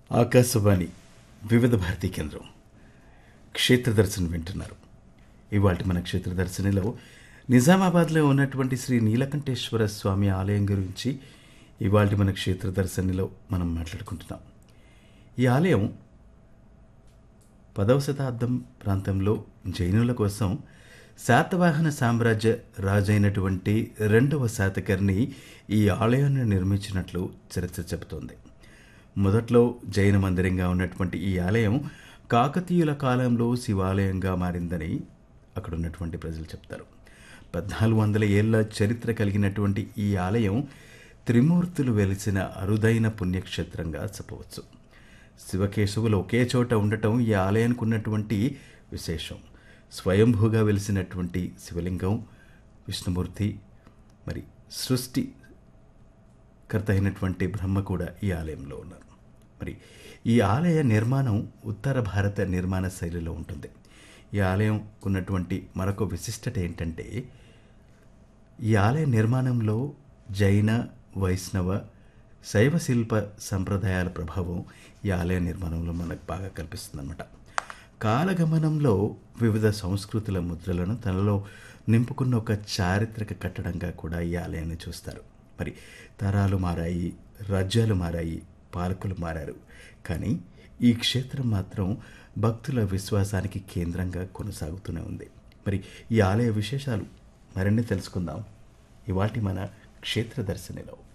ఆకాశవాణి వివిధ భారతీ కేంద్రం క్షేత్రదర్శన్ వింటున్నారు. ఇవాళ మన క్షేత్రదర్శనిలో నిజామాబాద్లో ఉన్నటువంటి శ్రీ నీలకంఠేశ్వర స్వామి ఆలయం గురించి ఇవాళ మన క్షేత్రదర్శనిలో మనం మాట్లాడుకుంటున్నాం. ఈ ఆలయం 10వ శతాబ్దం ప్రాంతంలో జైనుల కోసం శాతవాహన సామ్రాజ్య రాజైనటువంటి 2వ శాతకర్ణి ఈ ఆలయాన్ని నిర్మించినట్లు చరిత్ర చెబుతోంది. మొదట్లో జైన మందిరంగా ఉన్నటువంటి ఈ ఆలయం కాకతీయుల కాలంలో శివాలయంగా మారిందని అక్కడ ఉన్నటువంటి ప్రజలు చెప్తారు. 1400 ఏళ్ల చరిత్ర కలిగినటువంటి ఈ ఆలయం త్రిమూర్తులు వెలిసిన అరుదైన పుణ్యక్షేత్రంగా చెప్పవచ్చు. శివకేశవులు ఒకే చోట ఉండటం ఈ ఆలయానికి ఉన్నటువంటి విశేషం. స్వయంభూగా వెలిసినటువంటి శివలింగం, విష్ణుమూర్తి, మరి సృష్టికర్త అయినటువంటి బ్రహ్మ కూడా ఈ ఆలయంలో ఉన్నారు. మరి ఈ ఆలయ నిర్మాణం ఉత్తర భారత నిర్మాణ శైలిలో ఉంటుంది. ఈ ఆలయం ఉన్నటువంటి మరొక విశిష్టత ఏంటంటే ఈ ఆలయ నిర్మాణంలో జైన, వైష్ణవ, శైవ శిల్ప సంప్రదాయాల ప్రభావం ఈ ఆలయ నిర్మాణంలో మనకు బాగా కనిపిస్తుందన్నమాట. కాలగమనంలో వివిధ సంస్కృతుల ముద్రలను తనలో నింపుకున్న ఒక చారిత్రక కట్టడంగా కూడా ఈ ఆలయాన్ని చూస్తారు. మరి తరాలు మారాయి, రాజ్యాలు మారాయి, పాలకులు మారారు, కానీ ఈ క్షేత్రం మాత్రం భక్తుల విశ్వాసానికి కేంద్రంగా కొనసాగుతూనే ఉంది. మరి ఈ ఆలయ విశేషాలు మరిన్ని తెలుసుకుందాం ఇవాల్టి మన క్షేత్ర దర్శనిలో.